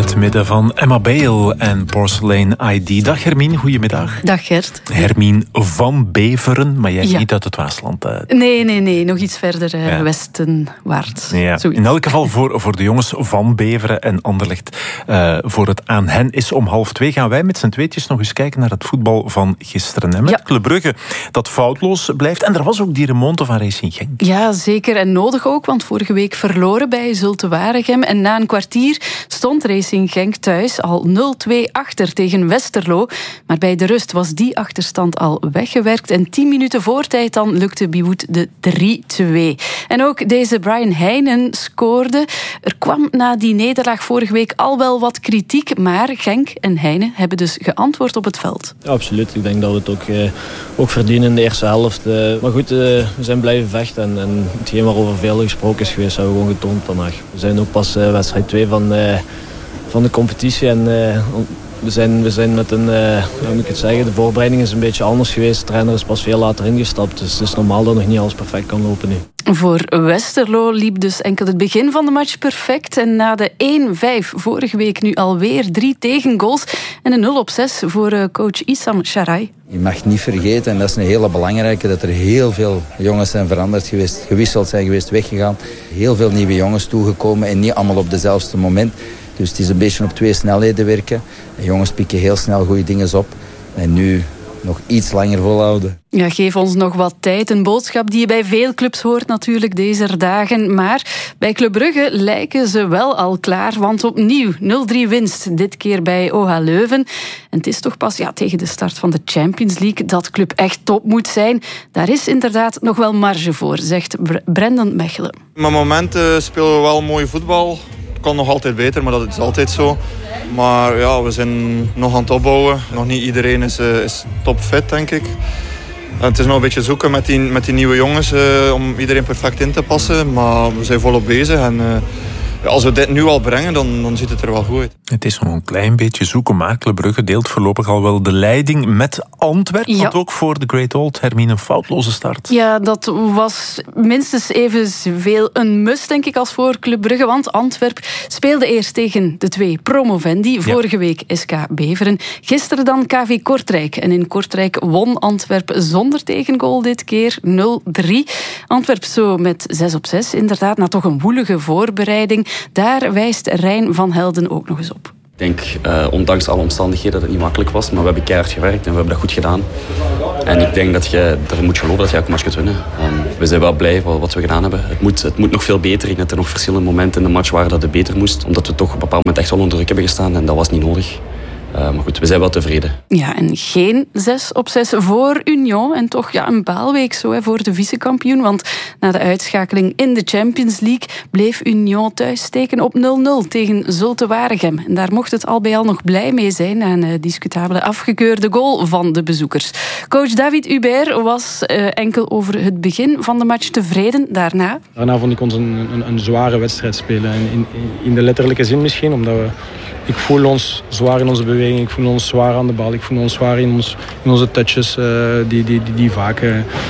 te midden van Emma Bale en Porcelain ID. Dag Hermine, goedemiddag. Dag Gert. Hermine van Beveren, maar jij niet uit het Waasland. Nee, nog iets verder westenwaarts. Ja. In elk geval voor de jongens van Beveren en Anderlecht. Voor het aan hen is om 1:30 gaan wij met z'n tweetjes nog eens kijken naar het voetbal van gisteren. En met Club Brugge dat foutloos blijft. En er was ook die remonte van Racing Genk. Ja, zeker en nodig ook, want vorige week verloren bij Zulte Waregem. En na een kwartier stond Racing Genk thuis al 0-2 achter tegen Westerlo. Maar bij de rust was die achterstand al weggewerkt. En 10 minuten voor tijd dan lukte Biwoet de 3-2. En ook deze Brian Heijnen scoorde. Er kwam na die nederlaag vorige week al wel wat kritiek. Maar Genk en Heijnen hebben dus geantwoord op het veld. Ja, absoluut. Ik denk dat we het ook verdienen in de eerste helft. Maar goed, we zijn blijven vechten. En hetgeen waarover veel gesproken is geweest, hebben we gewoon getoond vandaag. We zijn ook pas wedstrijd 2 van de competitie. En we zijn met een, hoe moet ik het zeggen, de voorbereiding is een beetje anders geweest. De trainer is pas veel later ingestapt. Dus het is normaal dat nog niet alles perfect kan lopen nu. Voor Westerlo liep dus enkel het begin van de match perfect. En na de 1-5 vorige week nu alweer 3 tegengoals. En een 0-6 voor coach Issam Sharai. Je mag niet vergeten, en dat is een hele belangrijke, dat er heel veel jongens zijn veranderd geweest, gewisseld zijn geweest, weggegaan. Heel veel nieuwe jongens toegekomen en niet allemaal op dezelfde moment. Dus het is een beetje op 2 snelheden werken. En jongens pikken heel snel goede dingen op. En nu nog iets langer volhouden. Ja, geef ons nog wat tijd. Een boodschap die je bij veel clubs hoort natuurlijk deze dagen. Maar bij Club Brugge lijken ze wel al klaar. Want opnieuw 0-3 winst. Dit keer bij OH Leuven. En het is toch pas tegen de start van de Champions League dat club echt top moet zijn. Daar is inderdaad nog wel marge voor, zegt Brendan Mechelen. Op momenten spelen we wel mooi voetbal. Het kan nog altijd beter, maar dat is altijd zo. Maar ja, we zijn nog aan het opbouwen. Nog niet iedereen is topfit, denk ik. En het is nog een beetje zoeken met die nieuwe jongens om iedereen perfect in te passen. Maar we zijn volop bezig en als we dit nu al brengen, dan ziet het er wel goed uit. Het is nog een klein beetje zoeken, maar Club Brugge deelt voorlopig al wel de leiding met Antwerpen. Ja. Want ook voor de Great Old Hermine een foutloze start. Ja, dat was minstens evenveel een must, denk ik, als voor Club Brugge. Want Antwerpen speelde eerst tegen de 2 promovendi. Vorige week SK Beveren. Gisteren dan KV Kortrijk. En in Kortrijk won Antwerpen zonder tegengoal dit keer 0-3. Antwerpen zo met 6-6. Inderdaad, na toch een woelige voorbereiding. Daar wijst Rijn van Helden ook nog eens op. Ik denk, ondanks alle omstandigheden, dat het niet makkelijk was. Maar we hebben keihard gewerkt en we hebben dat goed gedaan. En ik denk dat je er moet geloven dat je elke match kunt winnen. We zijn wel blij voor wat we gedaan hebben. Het moet nog veel beter. Ik denk dat er nog verschillende momenten in de match waren dat het beter moest. Omdat we toch op een bepaald moment echt wel onder druk hebben gestaan. En dat was niet nodig. Maar goed, we zijn wel tevreden. Ja, en geen 6-6 voor Union. En toch een baalweek zo voor de vicekampioen. Want na de uitschakeling in de Champions League bleef Union thuis steken op 0-0 tegen Zulte Waregem. En daar mocht het al bij al nog blij mee zijn na een discutabele afgekeurde goal van de bezoekers. Coach David Hubert was enkel over het begin van de match tevreden. Daarna vond ik ons een zware wedstrijd spelen. In de letterlijke zin misschien, omdat ik voel ons zwaar in onze beweging, ik voel ons zwaar aan de bal, ik voel ons zwaar in onze touches die vaak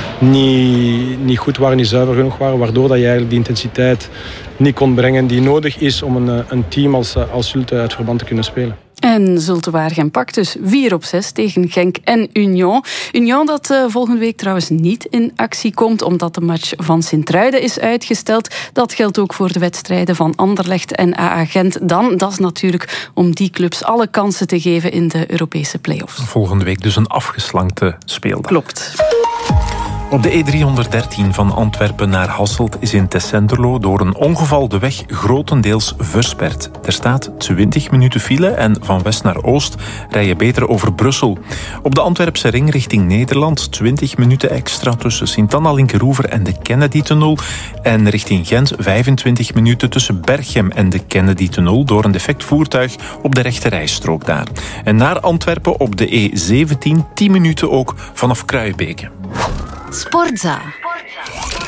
niet goed waren, niet zuiver genoeg waren, waardoor dat je eigenlijk die intensiteit niet kon brengen die nodig is om een team als Zulte uit verband te kunnen spelen. En Zulte Waregem pakt dus 4-6 tegen Genk en Union. Union dat volgende week trouwens niet in actie komt, omdat de match van Sint-Truiden is uitgesteld. Dat geldt ook voor de wedstrijden van Anderlecht en AA Gent. Dan, dat is natuurlijk om die clubs alle kansen te geven in de Europese play-offs. Volgende week dus een afgeslankte speeldag. Klopt. Op de E313 van Antwerpen naar Hasselt is in Tessenderlo door een ongeval de weg grotendeels versperd. Er staat 20 minuten file en van west naar oost rij je beter over Brussel. Op de Antwerpse ring richting Nederland 20 minuten extra tussen Sint-Anna-Linkeroever en de Kennedy-tunnel. En richting Gent 25 minuten tussen Berchem en de Kennedy-tunnel door een defect voertuig op de rechte rijstrook daar. En naar Antwerpen op de E17 10 minuten ook vanaf Kruijbeke. Sportza.